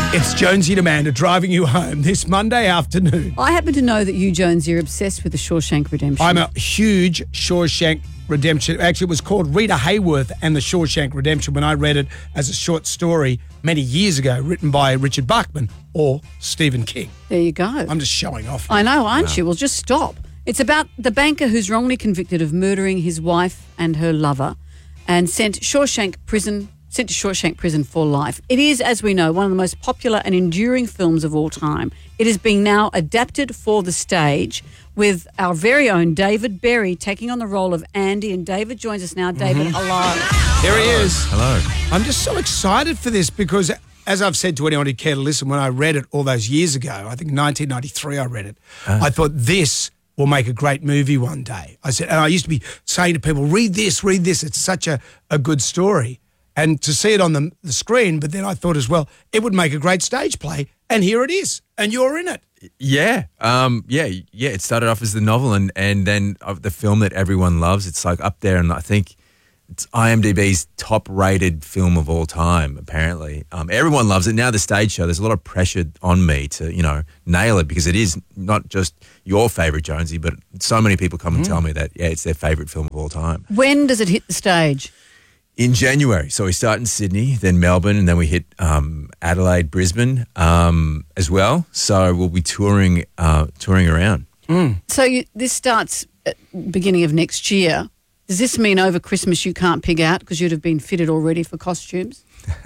It's Jonesy and Amanda driving you home this Monday afternoon. I happen to know that you, Jonesy, are obsessed with the Shawshank Redemption. I'm a huge Shawshank Redemption. Actually, it was called Rita Hayworth and the Shawshank Redemption when I read it as a short story many years ago, written by Richard Bachman or Stephen King. There you go. I'm just showing off. I know, aren't you? Well, just stop. It's about the banker who's wrongly convicted of murdering his wife and her lover and sent to Shawshank Prison for life. It is, as we know, one of the most popular and enduring films of all time. It is being now adapted for the stage with our very own David Berry taking on the role of Andy. And David joins us now. David, hello. There he is. Hello. I'm just so excited for this because, as I've said to anyone who cared to listen, when I read it all those years ago, I think 1993 I read it, I thought this will make a great movie one day. I said, and I used to be saying to people, read this. It's such a good story. And to see it on the screen, but then I thought as well, it would make a great stage play. And here it is. And you're in it. Yeah. It started off as the novel and then the film that everyone loves. It's like up there, and I think it's IMDb's top-rated film of all time, apparently. Everyone loves it. Now the stage show, there's a lot of pressure on me to, nail it because it is not just your favourite, Jonesy, but so many people come and tell me that, it's their favourite film of all time. When does it hit the stage? In January. So we start in Sydney, then Melbourne, and then we hit Adelaide, Brisbane as well. So we'll be touring around. So this starts at the beginning of next year. Does this mean over Christmas you can't pig out because you'd have been fitted already for costumes?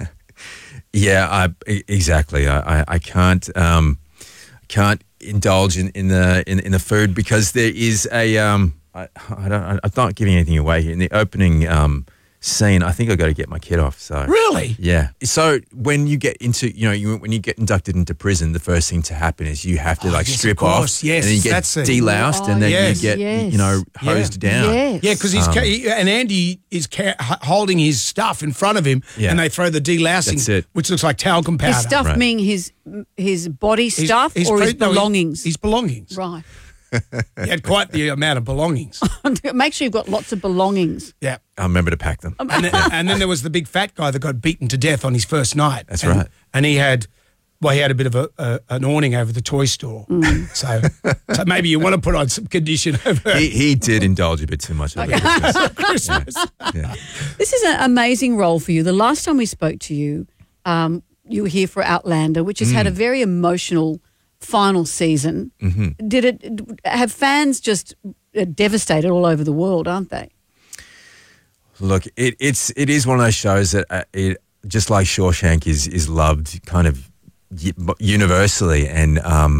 Yeah, exactly. I can't indulge in the food because there is I'm not giving anything away here. In the opening scene, I think I got to get my kid off. So Really? yeah. So when you get into, when you get inducted into prison, the first thing to happen is you have to strip off, yes, and then you get that's it. deloused, and then yes, you get hosed down. Yes. Yeah, because and Andy is holding his stuff in front of him, Yeah. and they throw the delousing, That's it. which looks like talcum powder. His stuff Right. meaning his body stuff or his belongings? His belongings. Right. He had quite the amount of belongings. Make sure you've got lots of belongings. Yeah. I'll remember to pack them. And then there was the big fat guy that got beaten to death on his first night. That's right. And he had a bit of an awning over the toy store. So maybe you want to put on some condition over He did indulge a bit too much over Christmas. Christmas. Yeah. This is an amazing role for you. The last time we spoke to you, you were here for Outlander, which has had a very emotional final season. Did it have fans just devastated all over the world, aren't they? Look, it is one of those shows that it just like Shawshank is loved kind of universally, and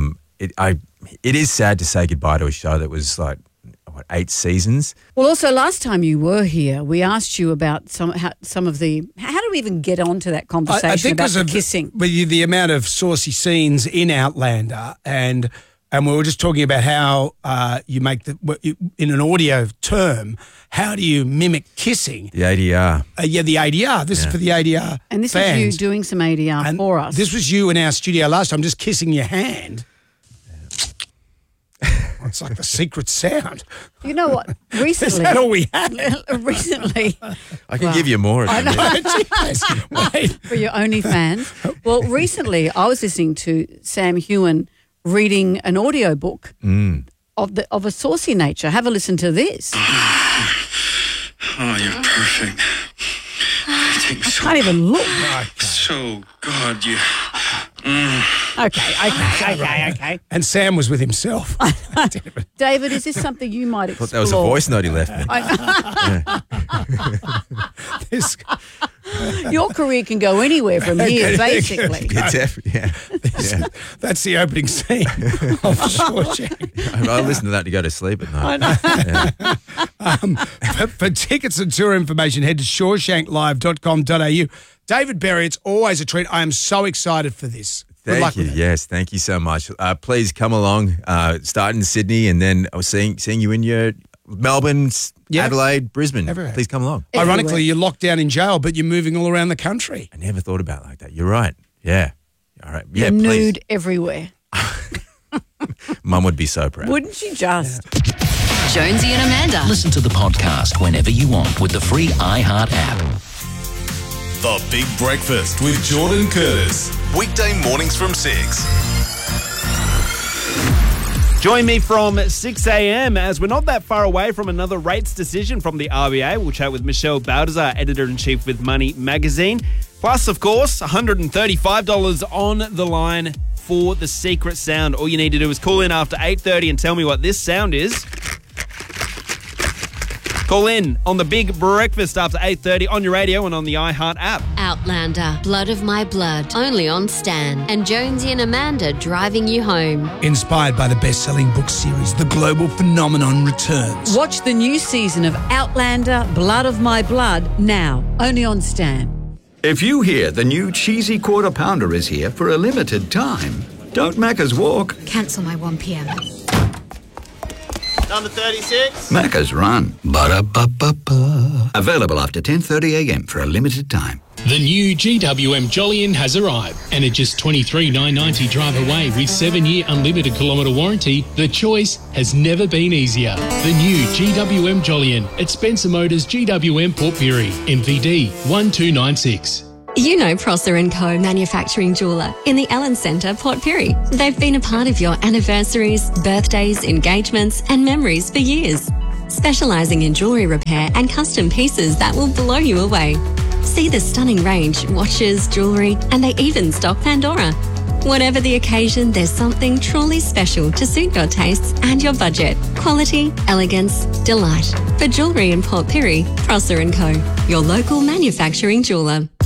it is sad to say goodbye to a show that was like 8 seasons. Well, also last time you were here, we asked you about some of the. How do we even get onto that conversation I think about because the of kissing? the amount of saucy scenes in Outlander, and we were just talking about how you make in an audio term, how do you mimic kissing? The ADR. The ADR. This is for the ADR And this fans. is you doing some ADR And for us. This was you in our studio last time, just kissing your hand. It's like the secret sound. You know what? Recently, Is that all we had? recently, I can give you more. I know. Jeez. Wait. for your OnlyFans. Well, recently I was listening to Sam Heughan reading an audio book of a saucy nature. Have a listen to this. Oh, you're perfect. Take me so Can't even look. so good. You. Okay. And Sam was with himself. David, is this something you might explore? I thought that was a voice note he left me. This- Your career can go anywhere from here, basically. That's the opening scene of Shawshank. I listen to that to go to sleep at night. For tickets and tour information, head to shawshanklive.com.au. David Berry, it's always a treat. I am so excited for this. Good luck Thank you. with it. Yes, thank you so much. Please come along. Start in Sydney, and then I was seeing you in your Melbourne, Adelaide, Brisbane. Everywhere. Please come along. Ironically, you're locked down in jail, but you're moving all around the country. I never thought about it like that. You're right. Yeah. All right. Yeah, You're please. nude everywhere. Mum would be so proud. Wouldn't you just? Jonesy and Amanda. Listen to the podcast whenever you want with the free iHeart app. The Big Breakfast with Jordan Curtis. Weekday mornings from 6. Join me from 6 a.m. as we're not that far away from another rates decision from the RBA. We'll chat with Michelle Baldassar, Editor-in-Chief with Money Magazine. Plus, of course, $135 on the line for the secret sound. All you need to do is call in after 8:30 and tell me what this sound is. Call in on the Big Breakfast after 8:30 on your radio and on the iHeart app. Outlander, Blood of My Blood, only on Stan. And Jonesy and Amanda driving you home. Inspired by the best-selling book series, the global phenomenon returns. Watch the new season of Outlander, Blood of My Blood now, only on Stan. If you hear the new cheesy Quarter Pounder is here for a limited time, don't Macca's walk. Cancel my 1 p.m. Number 36. Macca's run. Ba-da-ba-ba-ba. Available after 10:30 a.m. for a limited time. The new GWM Jolyon has arrived, and at just $23,990 drive away with 7-year unlimited kilometre warranty, the choice has never been easier. The new GWM Jolyon at Spencer Motors GWM Port Pirie, MVD 1296. You know Prosser & Co. Manufacturing Jeweller in the Ellen Centre, Port Pirie. They've been a part of your anniversaries, birthdays, engagements and memories for years. Specialising in jewellery repair and custom pieces that will blow you away. See the stunning range, watches, jewellery, and they even stock Pandora. Whatever the occasion, there's something truly special to suit your tastes and your budget. Quality, elegance, delight. For jewellery in Port Pirie, Prosser & Co. Your local manufacturing jeweller.